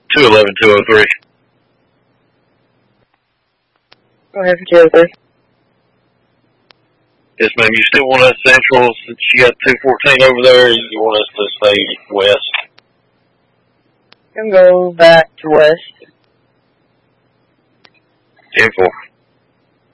211-203. Go ahead for 203. Yes, ma'am. You still want us central since you got 214 over there, or you want us to stay west? You can go back to west. 10-4.